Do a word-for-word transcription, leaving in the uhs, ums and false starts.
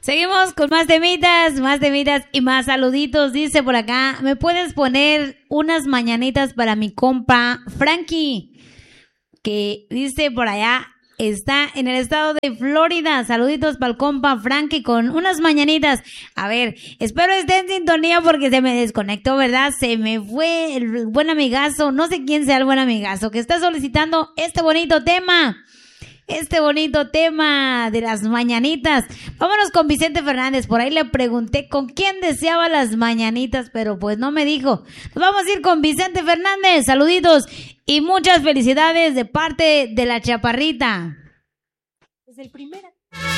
Seguimos con más temitas, más temitas y más saluditos. Dice por acá, ¿me puedes poner unas mañanitas para mi compa Frankie? Que dice por allá, está en el estado de Florida. Saluditos para el compa Frankie con unas mañanitas. A ver, espero esté en sintonía porque se me desconectó, ¿verdad? Se me fue el buen amigazo. No sé quién sea el buen amigazo que está solicitando este bonito tema. Este bonito tema de las mañanitas. Vámonos con Vicente Fernández. Por ahí le pregunté con quién deseaba las mañanitas, pero pues no me dijo. Nos vamos a ir con Vicente Fernández. Saluditos y muchas felicidades de parte de la chaparrita. Es el primero.